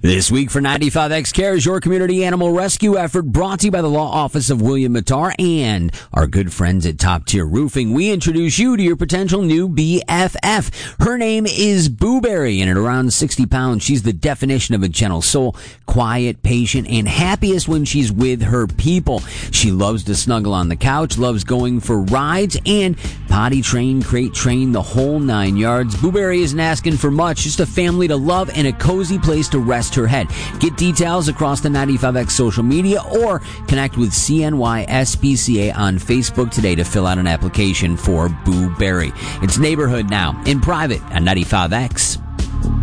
This week for 95X Cares, your community animal rescue effort brought to you by the Law Office of William Mattar and our good friends at Top Tier Roofing. We introduce you to your potential new BFF. Her name is Booberry, and at around 60 pounds, she's the definition of a gentle soul, quiet, patient, and happiest when she's with her people. She loves to snuggle on the couch, loves going for rides, and potty train, crate train, the whole 9 yards. Booberry isn't asking for much, just a family to love and a cozy place to rest her head. Get details across the 95X social media or connect with CNY SPCA on Facebook today to fill out an application for Booberry. It's neighborhood now, in private, on 95X.